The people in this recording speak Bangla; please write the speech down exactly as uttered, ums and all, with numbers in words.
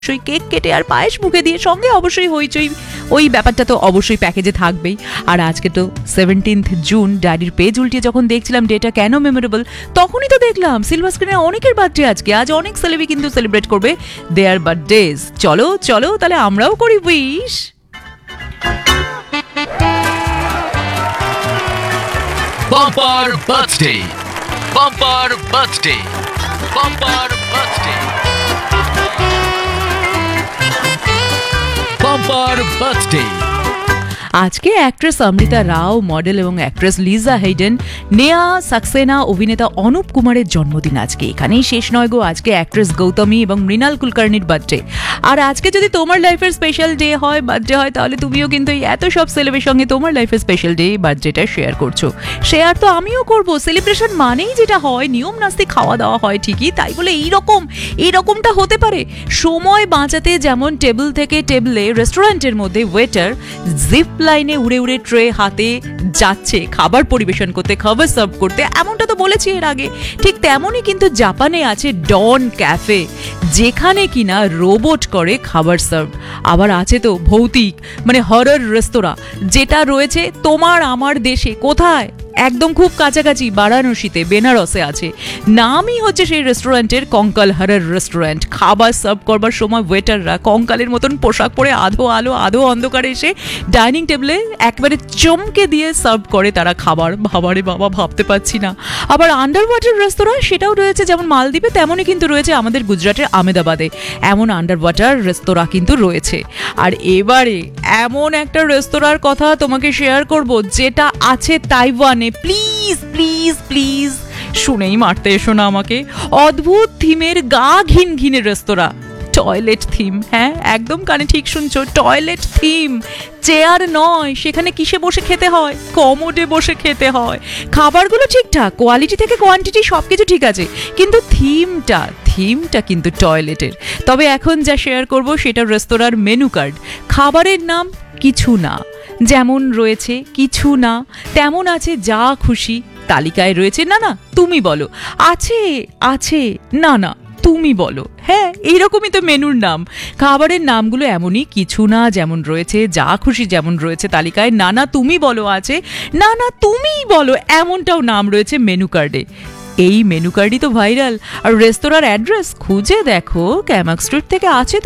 অবশ্যই কেক কেটে আর পায়েস মুখে দিয়ে সঙ্গে অবশ্যই হইচই, ওই ব্যাপারটা তো অবশ্যই প্যাকেজে থাকবেই। আর আজকে তো সেভেন্টিন্থ জুন, ডায়েরির পেজ উল্টিয়ে যখন দেখছিলাম ডেটা কেন মেমোরেবল, তখনই তো দেখলাম সিলভার স্ক্রিনে অনেকের বার্থডে আজকে। আজ অনেক সেলিব্রিটি কিন্তু সেলিব্রেট করবে দেয়ার বার্থডেজ। চলো চলো তাহলে আমরাও করি wish. Bumper birthday, bumper birthday, bumper birthday, bumper birthday. আজকে অ্যাক্ট্রেস অমৃতা রাও, মডেল এবং অ্যাক্ট্রেস লিজা হেইডেন, নেহা সাক্সেনা, অভিনেতা অনুপ কুমারের জন্মদিন আজকে। এখানেই শেষ নয় গো, আজকে অ্যাক্ট্রেস গৌতমী এবং মৃণাল কুলকার্নির বার্থডে। আর আজকে যদি তোমার লাইফের স্পেশাল ডে হয়, বার্থডে হয়, তাহলে তুমিও কিন্তু এই এত সব সেলিব্রেশনের সঙ্গে তোমার লাইফের স্পেশাল ডে, বার্থডেটা শেয়ার করছো। শেয়ার তো আমিও করব। সেলিব্রেশন মানেই যেটা হয়, নিয়ম নাস্তি খাওয়া দাওয়া হয় ঠিকই, তাই বলে এইরকম এইরকমটা হতে পারে? সময় বাঁচাতে যেমন টেবিল থেকে টেবিলে রেস্টুরেন্টের মধ্যে ওয়েটার জিপ লাইনে উড়ে উড়ে ট্রে হাতে যাচ্ছে খাবার পরিবেশন করতে, খাবার সার্ভ করতে, এমনটা তো বলেছি এর আগে। ঠিক তেমনই কিন্তু জাপানে আছে ডন ক্যাফে, যেখানে কিনা রোবট করে খাবার সার্ভ। আবার আছে তো ভৌতিক মানে হরর রেস্তোরাঁ, যেটা রয়েছে তোমার আমার দেশে। কোথায়? একদম খুব কাছাকাছি বারাণসীতে, বেনারসে আছে। নামই হচ্ছে সেই রেস্টুরেন্টের কঙ্কাল হরর রেস্টুরেন্ট। খাবার সার্ভ করবার সময় ওয়েটাররা কঙ্কালের মতন পোশাক পরে আধো আলো আধো অন্ধকারে এসে ডাইনিং টেবিলে একবারে চমকে দিয়ে সার্ভ করে তারা খাবার। ভাবারে বাবা, ভাবতে পারছি না। আবার আন্ডার ওয়াটার রেস্তোরাঁ, সেটাও রয়েছে যেমন মালদ্বীপে, তেমনই কিন্তু রয়েছে আমাদের গুজরাটের আহমেদাবাদে। এমন আন্ডার ওয়াটার রেস্তোরাঁ কিন্তু রয়েছে। আর এবারে এমন একটা রেস্তোরাঁর কথা তোমাকে শেয়ার করব, যেটা আছে তাইওয়ানে। প্লিজ প্লিজ প্লিজ শুনেই মারতে এসো না আমাকে। অদ্ভুত থিমের গা ঘিন ঘিনের রেস্তোরাঁ, টয়লেট থিম। হ্যাঁ, একদম কানে ঠিক শুনছো, টয়লেট থিম। চেয়ার নয়, সেখানে কিসে বসে খেতে হয়? কমোডে বসে খেতে হয়। খাবারগুলো ঠিকঠাক, কোয়ালিটি থেকে কোয়ান্টিটি সবকিছু ঠিক আছে, কিন্তু থিমটা থিমটা কিন্তু টয়লেটের। তবে এখন যা শেয়ার করব সেটা রেস্তোরাঁর মেনু কার্ড। খাবারের নাম কিছু না, যেমন রয়েছে কিছু না তেমন আছে যা খুশি। তালিকায় রয়েছে না না তুমি বলো, আছে আছে না না তুমি বলো। হ্যাঁ, এইরকমই তো মেনুর নাম। খাবারের নামগুলো এমনই, কিছু না যেমন রয়েছে, যা খুশি যেমন রয়েছে তালিকায়, না না তুমি বলো আছে, না না তুমিই বলো এমনটাও নাম রয়েছে মেনু কার্ডে। এই মেনু কার্ডই তো ভাইরাল। আর রেস্তোরাঁর অ্যাড্রেস খুঁজে দেখো, ক্যামাক স্ট্রিট থেকে আছে তো।